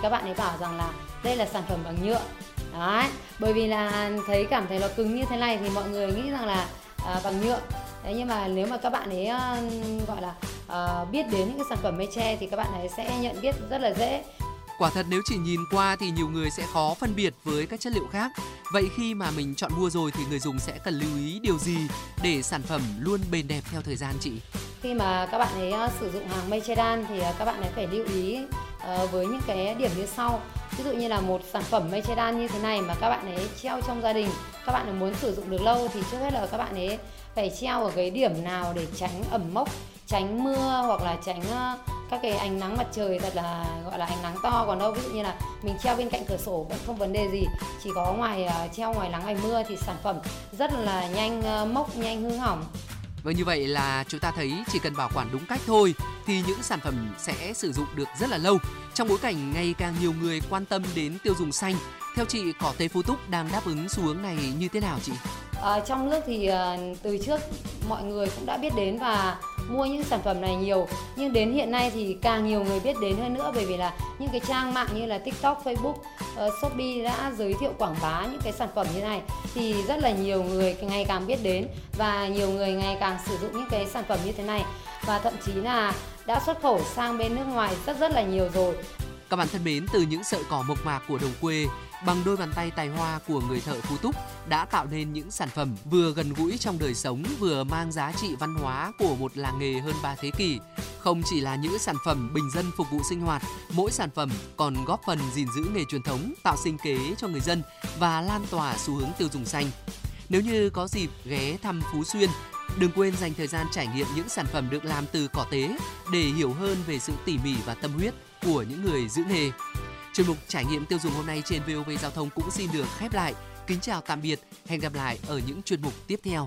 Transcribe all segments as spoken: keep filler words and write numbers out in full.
các bạn ấy bảo rằng là đây là sản phẩm bằng nhựa. Đấy, bởi vì là thấy cảm thấy nó cứng như thế này thì mọi người nghĩ rằng là à, bằng nhựa. Đấy, nhưng mà nếu mà các bạn ấy uh, gọi là uh, biết đến những cái sản phẩm mây tre thì các bạn ấy sẽ nhận biết rất là dễ. Quả thật nếu chỉ nhìn qua thì nhiều người sẽ khó phân biệt với các chất liệu khác. Vậy khi mà mình chọn mua rồi thì người dùng sẽ cần lưu ý điều gì để sản phẩm luôn bền đẹp theo thời gian chị? Khi mà các bạn ấy uh, sử dụng hàng mây tre đan thì uh, các bạn ấy phải lưu ý uh, với những cái điểm như sau. Ví dụ như là một sản phẩm mây tre đan như thế này mà các bạn ấy treo trong gia đình, các bạn ấy muốn sử dụng được lâu thì trước hết là các bạn ấy phải treo ở cái điểm nào để tránh ẩm mốc, tránh mưa hoặc là tránh uh, các cái ánh nắng mặt trời thật là gọi là ánh nắng to. Còn đâu ví dụ như là mình treo bên cạnh cửa sổ vẫn không vấn đề gì, chỉ có ngoài uh, treo ngoài nắng ngoài mưa thì sản phẩm rất là nhanh uh, mốc, nhanh hư hỏng. Vâng, như vậy là chúng ta thấy chỉ cần bảo quản đúng cách thôi thì những sản phẩm sẽ sử dụng được rất là lâu. Trong bối cảnh ngày càng nhiều người quan tâm đến tiêu dùng xanh, theo chị cỏ tây Phú Túc đang đáp ứng xu hướng này như thế nào chị? À, trong nước thì uh, từ trước mọi người cũng đã biết đến và mua những sản phẩm này nhiều, nhưng đến hiện nay thì càng nhiều người biết đến hơn nữa, bởi vì là những cái trang mạng như là TikTok, Facebook, uh, Shopee đã giới thiệu quảng bá những cái sản phẩm như này thì rất là nhiều người ngày càng biết đến và nhiều người ngày càng sử dụng những cái sản phẩm như thế này và thậm chí là đã xuất khẩu sang bên nước ngoài rất rất là nhiều rồi. Các bạn thân mến, từ những sợi cỏ mộc mạc của đồng quê, bằng đôi bàn tay tài hoa của người thợ Phú Túc đã tạo nên những sản phẩm vừa gần gũi trong đời sống, vừa mang giá trị văn hóa của một làng nghề hơn ba thế kỷ. Không chỉ là những sản phẩm bình dân phục vụ sinh hoạt, mỗi sản phẩm còn góp phần gìn giữ nghề truyền thống, tạo sinh kế cho người dân và lan tỏa xu hướng tiêu dùng xanh. Nếu như có dịp ghé thăm Phú Xuyên, đừng quên dành thời gian trải nghiệm những sản phẩm được làm từ cỏ tế để hiểu hơn về sự tỉ mỉ và tâm huyết của những người giữ nghề. Chuyên mục trải nghiệm tiêu dùng hôm nay trên vê o vê Giao thông cũng xin được khép lại. Kính chào tạm biệt, hẹn gặp lại ở những chuyên mục tiếp theo.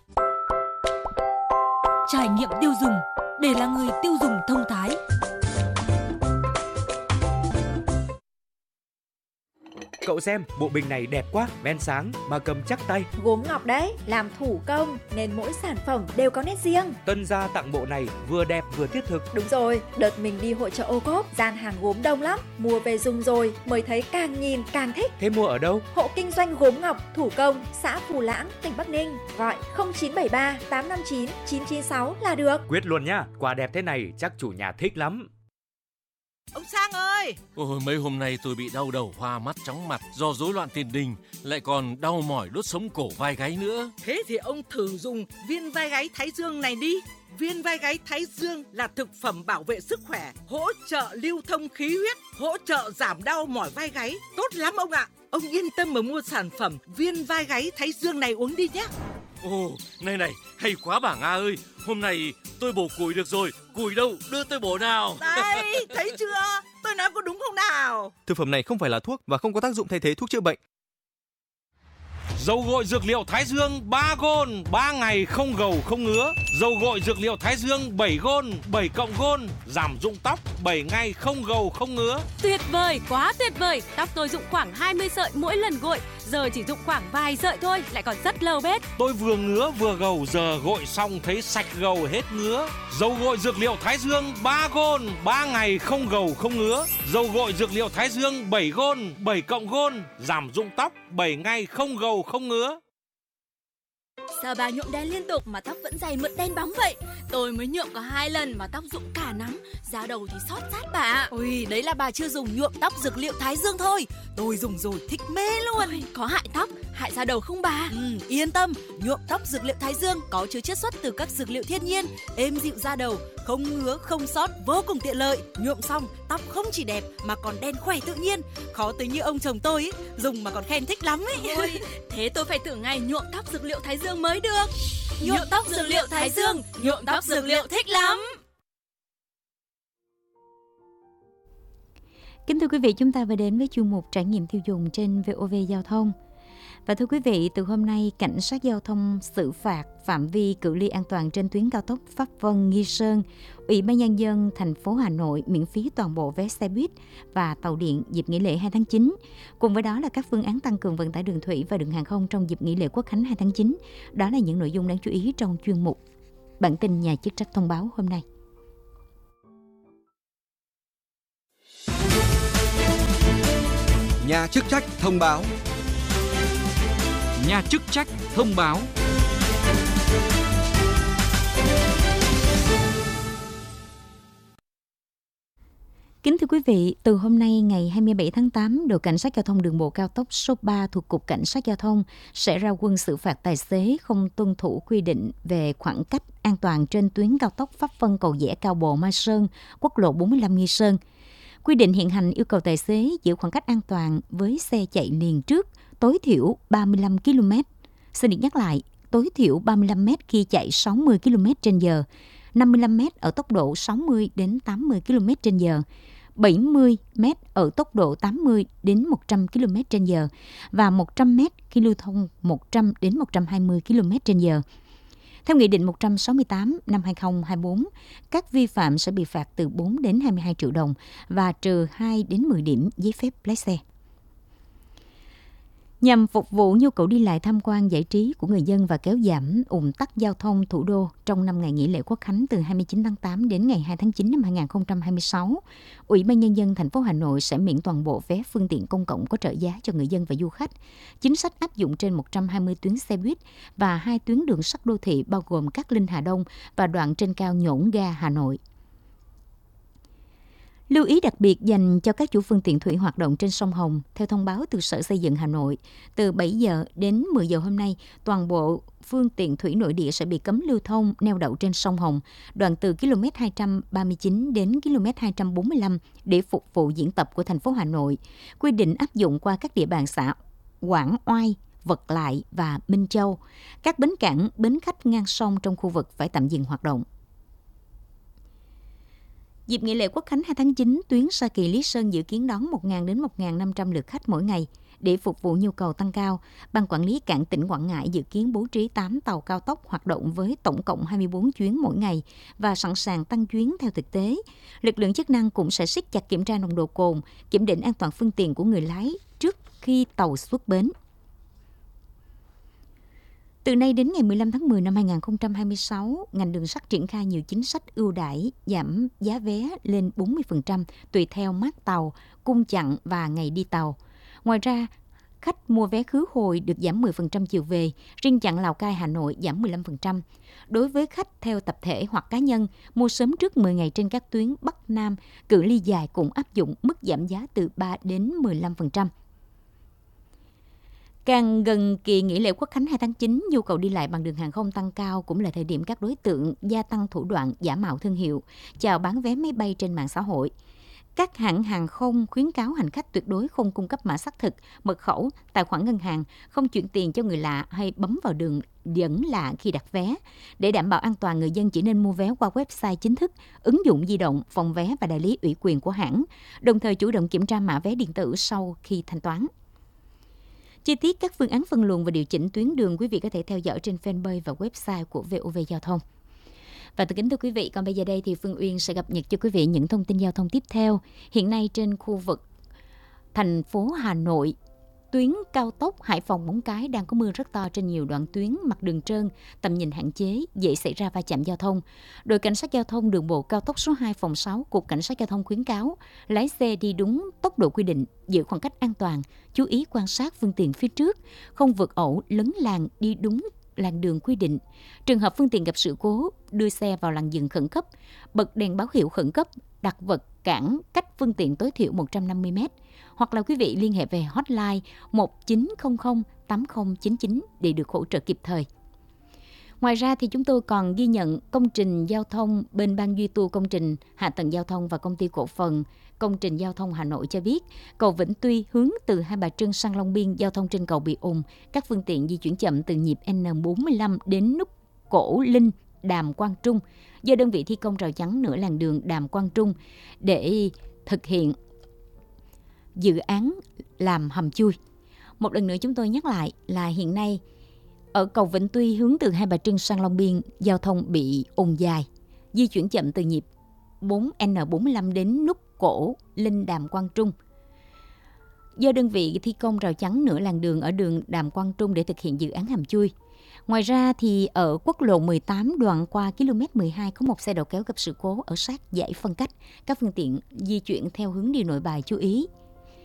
Trải nghiệm tiêu dùng để là người tiêu dùng thông thái. Cậu xem, bộ bình này đẹp quá, men sáng mà cầm chắc tay. Gốm ngọc đấy, làm thủ công nên mỗi sản phẩm đều có nét riêng. Tân gia tặng bộ này vừa đẹp vừa thiết thực. Đúng rồi, đợt mình đi hội chợ Ô Cốp, gian hàng gốm đông lắm, mua về dùng rồi mới thấy càng nhìn càng thích. Thế mua ở đâu? Hộ kinh doanh gốm ngọc thủ công, xã Phù Lãng, tỉnh Bắc Ninh. Gọi không chín bảy ba tám năm chín chín chín sáu là được. Quyết luôn nhá, quà đẹp thế này chắc chủ nhà thích lắm. Ông Sang ơi! Ôi, mấy hôm nay tôi bị đau đầu, hoa mắt, chóng mặt do rối loạn tiền đình, lại còn đau mỏi đốt sống cổ vai gáy nữa. Thế thì ông thử dùng viên vai gáy Thái Dương này đi. Viên vai gáy Thái Dương là thực phẩm bảo vệ sức khỏe, hỗ trợ lưu thông khí huyết, hỗ trợ giảm đau mỏi vai gáy. Tốt lắm ông ạ! Ông yên tâm mà mua sản phẩm viên vai gáy Thái Dương này uống đi nhé. Ồ, này này, hay quá bà Nga ơi! Hôm nay tôi bổ củi được rồi, củi đâu, đưa tôi bổ nào. Đây, thấy chưa? Tôi nói có đúng không nào? Thực phẩm này không phải là thuốc và không có tác dụng thay thế thuốc chữa bệnh. Dầu gội dược liệu Thái Dương ba gôn, ba ngày không gầu không ngứa. Dầu gội dược liệu Thái Dương bảy gôn, bảy cộng gôn, giảm rụng tóc, bảy ngày không gầu không ngứa. Tuyệt vời, quá tuyệt vời. Tóc tôi rụng khoảng hai mươi sợi mỗi lần gội, giờ chỉ rụng khoảng vài sợi thôi, lại còn rất lâu bết. Tôi vừa ngứa vừa gầu, giờ gội xong thấy sạch gầu hết ngứa. Dầu gội dược liệu Thái Dương ba gôn, ba ngày không gầu không ngứa. Dầu gội dược liệu Thái Dương bảy gôn, bảy cộng gôn, giảm rụng tóc, bảy ngày không gầu không ngứa. Sao bà nhuộm đen liên tục mà tóc vẫn dày mượt đen bóng vậy? Tôi mới nhuộm có hai lần mà tóc rụng cả nắng, da đầu thì xót rát bà. Ôi, đấy là bà chưa dùng nhuộm tóc dược liệu Thái Dương thôi. Tôi dùng rồi thích mê luôn. Ôi, có hại tóc, hại da đầu không bà? Ừ, yên tâm, nhuộm tóc dược liệu Thái Dương có chứa chiết xuất từ các dược liệu thiên nhiên, êm dịu da đầu, không ngứa, không xót, vô cùng tiện lợi. Nhuộm xong, tóc không chỉ đẹp mà còn đen khỏe tự nhiên. Khó tính như ông chồng tôi ấy, dùng mà còn khen thích lắm ấy. Ôi, thế tôi phải thử ngày nhuộm tóc dược liệu Thái Dương mới được. Nhuộm tóc dược liệu Thái Dương, nhuộm tóc dược liệu thích lắm. Kính thưa quý vị, chúng ta vừa đến với chuyên mục trải nghiệm tiêu dùng trên vê o vê Giao thông. Và thưa quý vị, từ hôm nay, cảnh sát giao thông xử phạt phạm vi cự ly an toàn trên tuyến cao tốc Pháp Vân - Nghi Sơn. Ủy ban Nhân dân thành phố Hà Nội miễn phí toàn bộ vé xe buýt và tàu điện dịp nghỉ lễ hai tháng chín. Cùng với đó là các phương án tăng cường vận tải đường thủy và đường hàng không trong dịp nghỉ lễ Quốc khánh hai tháng chín. Đó là những nội dung đáng chú ý trong chuyên mục Bản tin nhà chức trách thông báo hôm nay. Nhà chức trách thông báo. Nhà chức trách thông báo. Kính thưa quý vị, từ hôm nay ngày hai mươi bảy tháng tám, đội cảnh sát giao thông đường bộ cao tốc số ba thuộc Cục Cảnh sát Giao thông sẽ ra quân xử phạt tài xế không tuân thủ quy định về khoảng cách an toàn trên tuyến cao tốc Pháp Vân Cầu Giẽ Cao Bồ Mai Sơn, quốc lộ bốn mươi lăm Nghi Sơn. Quy định hiện hành yêu cầu tài xế giữ khoảng cách an toàn với xe chạy liền trước tối thiểu ba mươi lăm ki lô mét. Xin được nhắc lại, tối thiểu ba mươi lăm mét khi chạy sáu mươi ki lô mét trên giờ, năm mươi lăm mét ở tốc độ sáu mươi đến tám mươi ki lô mét trên giờ, bảy mươi mét ở tốc độ tám mươi đến một trăm ki lô mét trên giờ và một trăm mét khi lưu thông một trăm đến một trăm hai mươi ki lô mét trên giờ. Theo Nghị định một trăm sáu mươi tám năm hai nghìn không trăm hai mươi tư, các vi phạm sẽ bị phạt từ bốn đến hai mươi hai triệu đồng và trừ hai đến mười điểm giấy phép lái xe. Nhằm phục vụ nhu cầu đi lại tham quan giải trí của người dân và kéo giảm ùn tắc giao thông thủ đô trong năm ngày nghỉ lễ Quốc khánh từ hai mươi chín tháng tám đến ngày hai tháng chín năm hai nghìn không trăm hai mươi sáu, Ủy ban Nhân dân thành phố Hà Nội sẽ miễn toàn bộ vé phương tiện công cộng có trợ giá cho người dân và du khách. Chính sách áp dụng trên một trăm hai mươi tuyến xe buýt và hai tuyến đường sắt đô thị bao gồm Cát Linh Hà Đông và đoạn trên cao Nhổn Ga Hà Nội. Lưu ý đặc biệt dành cho các chủ phương tiện thủy hoạt động trên sông Hồng. Theo thông báo từ Sở Xây dựng Hà Nội, từ bảy giờ đến mười giờ hôm nay, toàn bộ phương tiện thủy nội địa sẽ bị cấm lưu thông neo đậu trên sông Hồng, đoạn từ ki lô mét hai trăm ba mươi chín đến ki lô mét hai trăm bốn mươi lăm để phục vụ diễn tập của thành phố Hà Nội. Quy định áp dụng qua các địa bàn xã Quảng Oai, Vật Lại và Minh Châu. Các bến cảng, bến khách ngang sông trong khu vực phải tạm dừng hoạt động. Dịp nghỉ lễ Quốc khánh hai tháng chín, tuyến Sa Kỳ Lý Sơn dự kiến đón một nghìn đến một nghìn năm trăm lượt khách mỗi ngày. Để phục vụ nhu cầu tăng cao, Ban Quản lý Cảng tỉnh Quảng Ngãi dự kiến bố trí tám tàu cao tốc hoạt động với tổng cộng hai mươi bốn chuyến mỗi ngày và sẵn sàng tăng chuyến theo thực tế. Lực lượng chức năng cũng sẽ siết chặt kiểm tra nồng độ cồn, kiểm định an toàn phương tiện của người lái trước khi tàu xuất bến. Từ nay đến ngày mười lăm tháng mười năm hai nghìn không trăm hai mươi sáu, ngành đường sắt triển khai nhiều chính sách ưu đãi giảm giá vé lên bốn mươi phần trăm tùy theo mác tàu, cung chặng và ngày đi tàu. Ngoài ra, khách mua vé khứ hồi được giảm mười phần trăm chiều về, riêng chặng Lào Cai Hà Nội giảm mười lăm phần trăm. Đối với khách theo tập thể hoặc cá nhân, mua sớm trước mười ngày trên các tuyến Bắc Nam, cự ly dài cũng áp dụng mức giảm giá từ ba đến mười lăm phần trăm. Càng gần kỳ nghỉ lễ Quốc khánh hai tháng chín, nhu cầu đi lại bằng đường hàng không tăng cao cũng là thời điểm các đối tượng gia tăng thủ đoạn giả mạo thương hiệu, chào bán vé máy bay trên mạng xã hội. Các hãng hàng không khuyến cáo hành khách tuyệt đối không cung cấp mã xác thực, mật khẩu, tài khoản ngân hàng, không chuyển tiền cho người lạ hay bấm vào đường dẫn lạ khi đặt vé. Để đảm bảo an toàn, người dân chỉ nên mua vé qua website chính thức, ứng dụng di động, phòng vé và đại lý ủy quyền của hãng, đồng thời chủ động kiểm tra mã vé điện tử sau khi thanh toán. Chi tiết các phương án phân luồng và điều chỉnh tuyến đường quý vị có thể theo dõi trên fanpage và website của vê o vê Giao thông. Và từ kính thưa quý vị, còn bây giờ đây thì Phương Uyên sẽ cập nhật cho quý vị những thông tin giao thông tiếp theo. Hiện nay trên khu vực thành phố Hà Nội, tuyến cao tốc Hải Phòng - Móng Cái đang có mưa rất to trên nhiều đoạn tuyến, mặt đường trơn, tầm nhìn hạn chế, dễ xảy ra va chạm giao thông. Đội Cảnh sát Giao thông đường bộ cao tốc số hai phòng sáu, Cục Cảnh sát Giao thông khuyến cáo lái xe đi đúng tốc độ quy định, giữ khoảng cách an toàn, chú ý quan sát phương tiện phía trước, không vượt ẩu, lấn làn, đi đúng làn đường quy định. Trường hợp phương tiện gặp sự cố, đưa xe vào làn dừng khẩn cấp, bật đèn báo hiệu khẩn cấp, đặt vật cản cách phương tiện tối thiểu một trăm năm mươi mét. Hoặc là quý vị liên hệ về hotline một chín không không tám không chín chín để được hỗ trợ kịp thời. Ngoài ra thì chúng tôi còn ghi nhận công trình giao thông bên Ban duy tu công trình hạ tầng giao thông và Công ty cổ phần Công trình Giao thông Hà Nội cho biết, cầu Vĩnh Tuy hướng từ Hai Bà Trưng sang Long Biên, giao thông trên cầu bị ùn, các phương tiện di chuyển chậm từ nhịp N bốn mươi lăm đến nút Cổ Linh, Đàm Quang Trung, do đơn vị thi công rào chắn nửa làn đường Đàm Quang Trung để thực hiện dự án làm hầm chui. Một lần nữa chúng tôi nhắc lại là hiện nay ở cầu Vĩnh Tuy hướng từ Hai Bà Trưng sang Long Biên, giao thông bị ùn dài, di chuyển chậm từ nhịp bốn N bốn mươi lăm đến nút Cổ Linh, Đàm Quang Trung, do đơn vị thi công rào chắn nửa làn đường ở đường Đàm Quang Trung để thực hiện dự án hầm chui. Ngoài ra thì ở quốc lộ mười tám đoạn qua km mười hai có một xe đầu kéo gặp sự cố ở sát dải phân cách. Các phương tiện di chuyển theo hướng đi Nội Bài chú ý.